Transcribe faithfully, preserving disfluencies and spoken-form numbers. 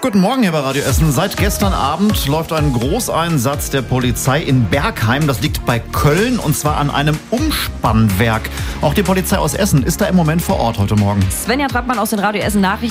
Guten Morgen hier bei Radio Essen. Seit gestern Abend läuft ein Großeinsatz der Polizei in Bergheim. Das liegt bei Köln und zwar an einem Umspannwerk. Auch die Polizei aus Essen ist da im Moment vor Ort heute Morgen. Svenja Trappmann aus den Radio Essen Nachrichten.